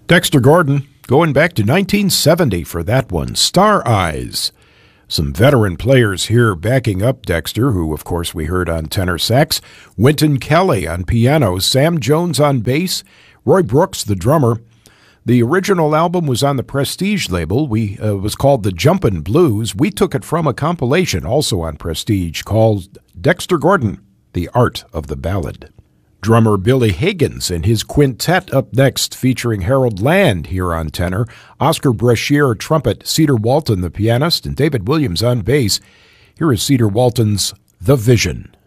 Dexter Gordon, going back to 1970 for that one, Star Eyes. Some veteran players here backing up Dexter, who, of course, we heard on tenor sax, Wynton Kelly on piano, Sam Jones on bass, Roy Brooks, the drummer. The original album was on the Prestige label. It was called The Jumpin' Blues. We took it from a compilation, also on Prestige, called Dexter Gordon, The Art of the Ballad. Drummer Billy Higgins and his quintet up next, featuring Harold Land here on tenor, Oscar Brashear trumpet, Cedar Walton the pianist, and David Williams on bass. Here is Cedar Walton's The Vision.